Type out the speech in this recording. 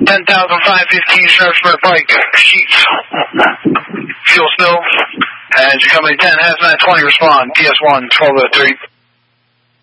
10,515 Sharpsburg Pike, sheets, fuel spill, and you're coming 10, hazmat 20, respond, DS1, 1203.